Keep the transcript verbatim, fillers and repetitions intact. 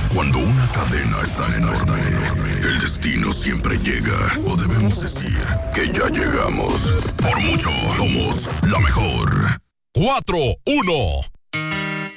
Cuando una cadena es tan enorme, el destino siempre llega. O debemos decir que ya llegamos. Por mucho, somos la mejor. cuatro, uno.